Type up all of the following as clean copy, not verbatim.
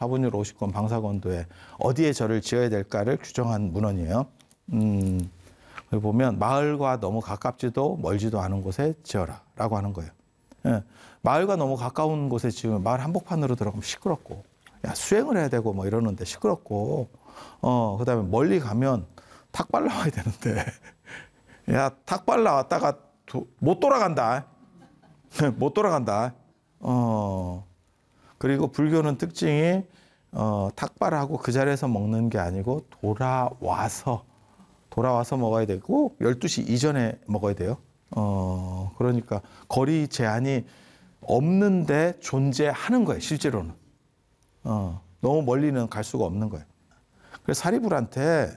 사분율 50권 방사건도에 어디에 절을 지어야 될까를 규정한 문헌이에요. 여기 보면 마을과 너무 가깝지도 멀지도 않은 곳에 지어라 라고 하는 거예요. 예, 마을과 너무 가까운 곳에 지으면 마을 한복판으로 들어가면 시끄럽고, 야, 수행을 해야 되고 뭐 이러는데 시끄럽고, 그다음에 멀리 가면 탁발 나와야 되는데, 야, 탁발 나왔다가 못 돌아간다. 못 돌아간다. 그리고 불교는 특징이 탁발하고 그 자리에서 먹는 게 아니고 돌아와서 먹어야 되고 12시 이전에 먹어야 돼요. 그러니까 거리 제한이 없는데 존재하는 거예요, 실제로는. 너무 멀리는 갈 수가 없는 거예요. 그래서 사리불한테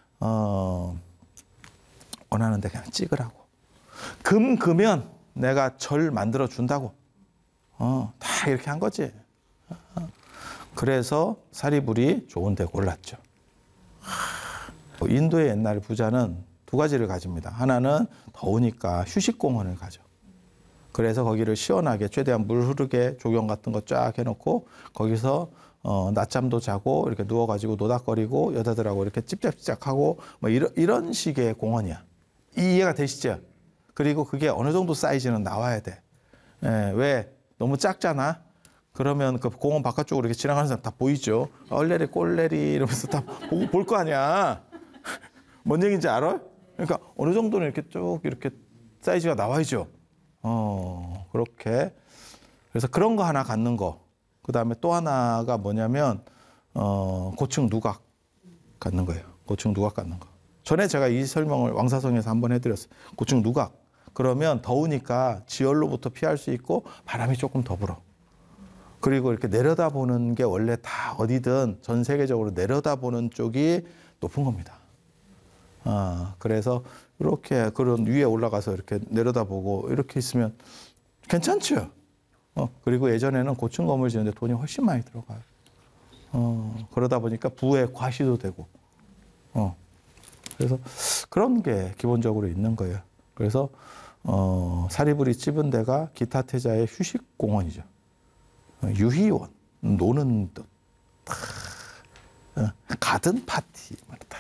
원하는데 그냥 찍으라고. 금면 내가 절 만들어 준다고. 다 이렇게 한 거지. 그래서 사리불이 좋은 데 골랐죠. 인도의 옛날 부자는 두 가지를 가집니다. 하나는 더우니까 휴식공원을 가죠. 그래서 거기를 시원하게 최대한 물 흐르게 조경 같은 거 쫙 해놓고 거기서 낮잠도 자고 이렇게 누워가지고 노닥거리고 여자들하고 이렇게 찝짝찝짝하고 뭐 이런 식의 공원이야. 이해가 되시죠? 그리고 그게 어느 정도 사이즈는 나와야 돼. 왜? 너무 작잖아? 그러면 그 공원 바깥쪽으로 이렇게 지나가는 사람 다 보이죠? 얼레리 꼴레리 이러면서 다 보고 볼 거 아니야. 뭔 얘기인지 알아? 그러니까 어느 정도는 이렇게 쭉 이렇게 사이즈가 나와야죠. 그렇게. 그래서 그런 거 하나 갖는 거. 그 다음에 또 하나가 뭐냐면, 고층 누각 갖는 거예요. 고층 누각 갖는 거. 전에 제가 이 설명을 왕사성에서 한번 해드렸어요. 고층 누각. 그러면 더우니까 지열로부터 피할 수 있고 바람이 조금 더 불어. 그리고 이렇게 내려다보는 게 원래 다 어디든 전 세계적으로 내려다보는 쪽이 높은 겁니다. 그래서 이렇게 그런 위에 올라가서 이렇게 내려다보고 이렇게 있으면 괜찮죠. 그리고 예전에는 고층 건물 지는데 돈이 훨씬 많이 들어가요. 그러다 보니까 부에 과시도 되고. 그래서 그런 게 기본적으로 있는 거예요. 그래서 사리불이 찝은 데가 기타태자의 휴식공원이죠. 유희원, 노는 듯, 가든 파티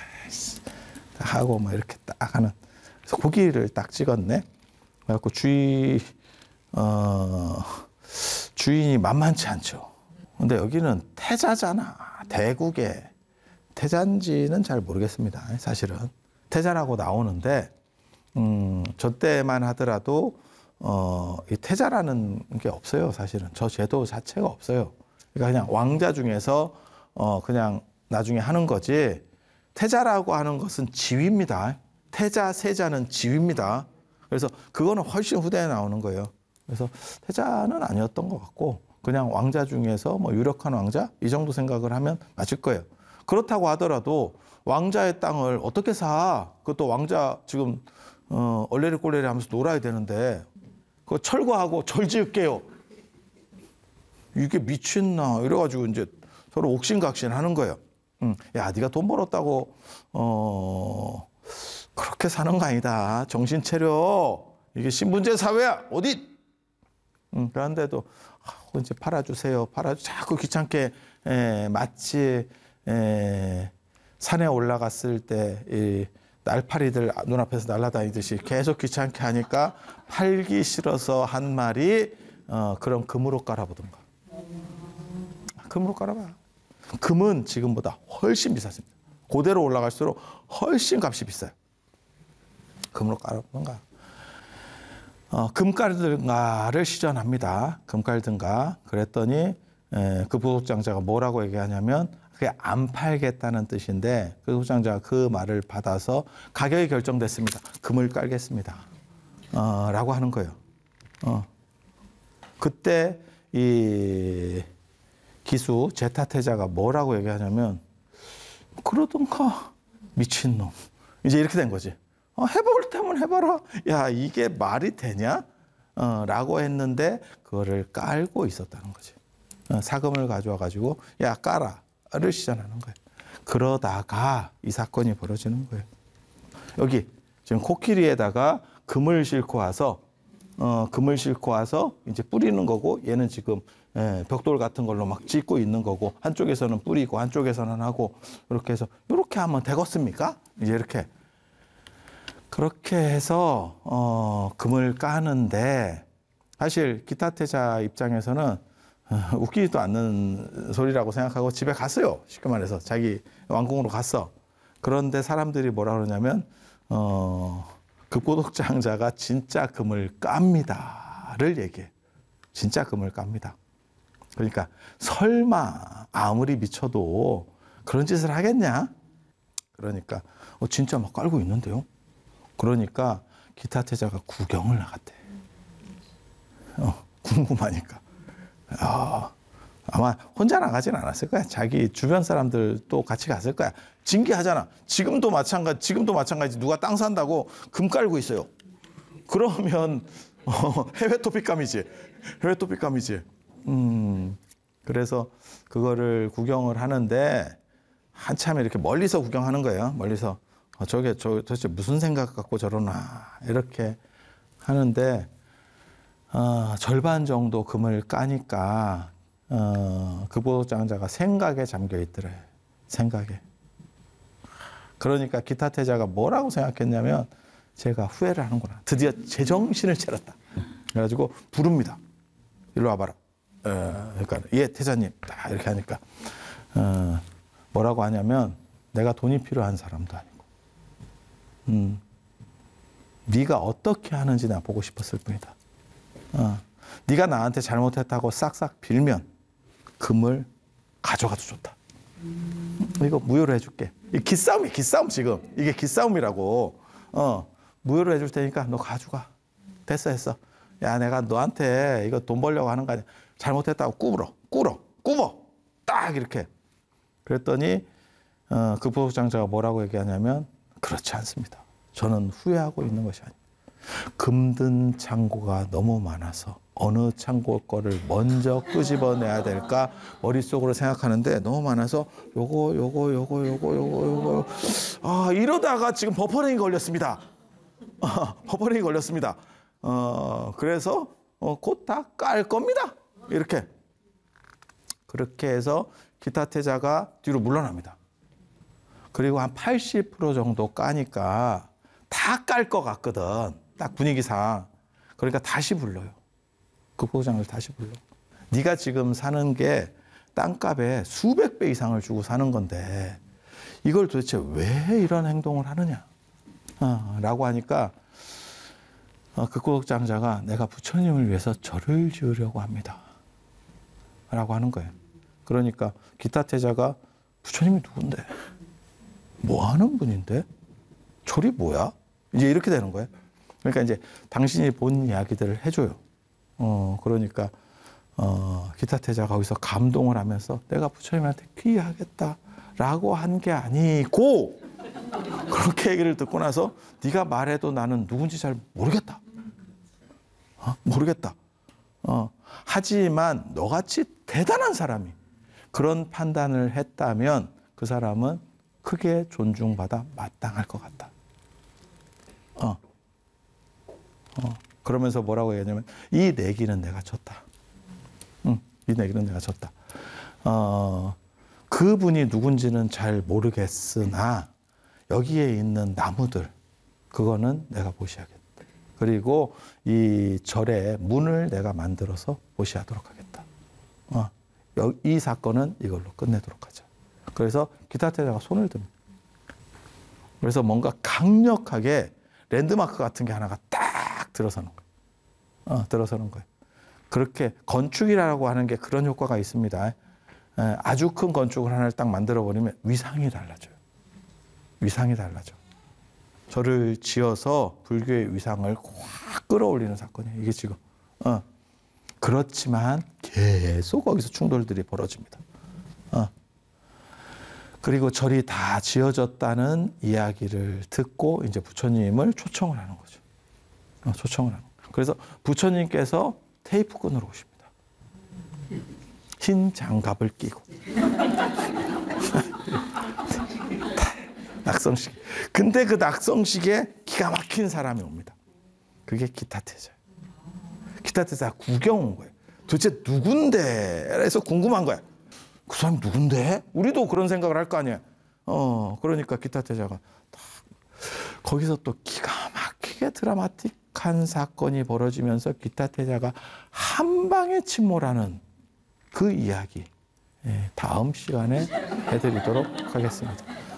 하고 막 이렇게 딱 하는. 그래서 고기를 딱 찍었네. 그래갖고 주인이 만만치 않죠. 근데 여기는 태자잖아. 대국의 태자인지는 잘 모르겠습니다. 사실은 태자라고 나오는데 저 때만 하더라도 이 태자라는 게 없어요. 사실은 저 제도 자체가 없어요. 그러니까 그냥 왕자 중에서 그냥 나중에 하는 거지. 태자라고 하는 것은 지위입니다. 태자, 세자는 지위입니다. 그래서 그거는 훨씬 후대에 나오는 거예요. 그래서 태자는 아니었던 것 같고 그냥 왕자 중에서 뭐 유력한 왕자 이 정도 생각을 하면 맞을 거예요. 그렇다고 하더라도 왕자의 땅을 어떻게 사? 그것도 왕자 지금 얼레리 꼴레리 하면서 놀아야 되는데 그거 철거하고 절 지을게요. 이게 미친나 이래가지고 이제 서로 옥신각신 하는 거예요. 야, 네가 돈 벌었다고 그렇게 사는 거 아니다. 정신 차려. 이게 신분제 사회야. 어디? 그런데도 이제 팔아주세요. 자꾸 귀찮게 마치 산에 올라갔을 때 이 날파리들 눈앞에서 날아다니듯이 계속 귀찮게 하니까 팔기 싫어서 한 말이 그럼 금으로 깔아보든가. 금으로 깔아봐. 금은 지금보다 훨씬 비쌌습니다. 고대로 올라갈수록 훨씬 값이 비싸요. 금으로 깔아보든가. 금깔등가를 시전합니다. 금깔등가. 그랬더니 그 부속장자가 뭐라고 얘기하냐면 그게 안 팔겠다는 뜻인데 그 부속장자가 그 말을 받아서 가격이 결정됐습니다. 금을 깔겠습니다. 라고 하는 거예요. 그때 이 기수 제타태자가 뭐라고 얘기하냐면 그러던가 미친놈. 이제 이렇게 된 거지. 해볼 테면 해봐라. 야, 이게 말이 되냐? 라고 했는데 그거를 깔고 있었다는 거지. 사금을 가져와가지고 야, 까라를 시전하는 거예요. 그러다가 이 사건이 벌어지는 거예요. 여기 지금 코끼리에다가 금을 싣고 와서 이제 뿌리는 거고 얘는 지금 벽돌 같은 걸로 막 짓고 있는 거고 한쪽에서는 뿌리고 한쪽에서는 하고 이렇게 해서 이렇게 하면 되겠습니까? 이제 이렇게 그렇게 해서 금을 까는데 사실 기타 태자 입장에서는 웃기지도 않는 소리라고 생각하고 집에 갔어요. 쉽게 말해서 자기 왕궁으로 갔어. 그런데 사람들이 뭐라 그러냐면 급고독장자가 진짜 금을 깝니다를 얘기해. 진짜 금을 깝니다. 그러니까 설마 아무리 미쳐도 그런 짓을 하겠냐? 그러니까 진짜 막 깔고 있는데요. 그러니까 기타 태자가 구경을 나갔대. 궁금하니까. 아마 혼자 나가진 않았을 거야. 자기 주변 사람들도 같이 갔을 거야. 신기하잖아. 지금도 마찬가지. 누가 땅 산다고 금 깔고 있어요. 그러면 해외 토픽감이지. 그래서 그거를 구경을 하는데 한참 이렇게 멀리서 구경하는 거예요. 멀리서 저게 도대체 무슨 생각 갖고 저러나 이렇게 하는데 절반 정도 금을 까니까 급고독장자가 생각에 잠겨 있더래. 생각에. 그러니까 기타 태자가 뭐라고 생각했냐면 제가 후회를 하는구나. 드디어 제정신을 차렸다. 그래가지고 부릅니다. 일로 와봐라. 그러니까 예 태자님 딱 이렇게 하니까 뭐라고 하냐면 내가 돈이 필요한 사람도 아니고 네가 어떻게 하는지 나 보고 싶었을 뿐이다. 네가 나한테 잘못했다고 싹싹 빌면 금을 가져가도 좋다. 이거 무효로 해줄게. 이 기싸움이 기싸움 지금. 이게 기싸움이라고. 무효로 해줄 테니까 너 가져가. 됐어. 야 내가 너한테 이거 돈 벌려고 하는 거 아니야. 잘못했다고 꾸불어. 딱 이렇게. 그랬더니 급고독장자가 뭐라고 얘기하냐면 그렇지 않습니다. 저는 후회하고 있는 것이 아닙니다. 금든 창고가 너무 많아서 어느 창고 거를 먼저 끄집어내야 될까 머릿속으로 생각하는데 너무 많아서 요거 이러다가 지금 버퍼링이 걸렸습니다. 그래서 곧 다 깔 겁니다. 이렇게 그렇게 해서 기타 태자가 뒤로 물러납니다. 그리고 한 80% 정도 까니까 다 깔 것 같거든. 딱 분위기상. 그러니까 다시 불러요. 급고독장을 다시 불러. 네가 지금 사는 게 땅값에 수백 배 이상을 주고 사는 건데 이걸 도대체 왜 이런 행동을 하느냐 라고 하니까 급고독장자가 내가 부처님을 위해서 절을 지으려고 합니다. 라고 하는 거예요. 그러니까 기타 태자가 부처님이 누군데? 뭐 하는 분인데? 절이 뭐야? 이제 이렇게 되는 거예요. 그러니까 이제 당신이 본 이야기들을 해줘요. 그러니까 기타 태자가 거기서 감동을 하면서 내가 부처님한테 귀의하겠다라고 한 게 아니고 그렇게 얘기를 듣고 나서 네가 말해도 나는 누군지 잘 모르겠다. 모르겠다. 하지만 너같이 대단한 사람이 그런 판단을 했다면 그 사람은 크게 존중받아 마땅할 것 같다. 그러면서 뭐라고 얘기하냐면 이 내기는 내가 졌다. 이 내기는 내가 졌다. 그분이 누군지는 잘 모르겠으나 여기에 있는 나무들 그거는 내가 보시하겠다. 그리고 이 절의 문을 내가 만들어서 보시하도록 하겠다. 이 사건은 이걸로 끝내도록 하자. 그래서 기타 태자가 손을 듭니다. 그래서 뭔가 강력하게 랜드마크 같은 게 하나가 딱 들어서는 거예요. 들어서는 거예요. 그렇게 건축이라고 하는 게 그런 효과가 있습니다. 아주 큰 건축을 하나를 딱 만들어버리면 위상이 달라져요. 위상이 달라져. 저를 지어서 불교의 위상을 확 끌어올리는 사건이에요. 이게 지금. 그렇지만 계속 거기서 충돌들이 벌어집니다. 그리고 절이 다 지어졌다는 이야기를 듣고 이제 부처님을 초청을 하는 거죠. 초청을 하는 거예요. 그래서 부처님께서 테이프끈으로 오십니다. 흰 장갑을 끼고. 낙성식. 근데 그 낙성식에 기가 막힌 사람이 옵니다. 그게 기타 태자예요. 기타 태자 구경 온 거예요. 도대체 누군데? 그래서 궁금한 거야. 그 사람이 누군데? 우리도 그런 생각을 할 거 아니야. 그러니까 기타 태자가 딱 거기서 또 기가 막히게 드라마틱한 사건이 벌어지면서 기타 태자가 한 방에 침몰하는 그 이야기 다음 시간에 해드리도록 하겠습니다.